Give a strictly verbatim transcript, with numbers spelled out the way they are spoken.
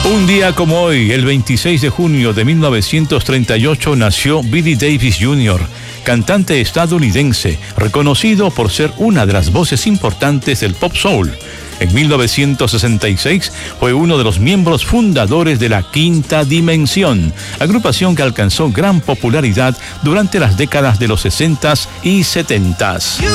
Un día como hoy, el veintiséis de junio de mil novecientos treinta y ocho, nació Billy Davis junior, cantante estadounidense, reconocido por ser una de las voces importantes del pop soul. En mil novecientos sesenta y seis fue uno de los miembros fundadores de la Quinta Dimensión, agrupación que alcanzó gran popularidad durante las décadas de los sesentas y setentas.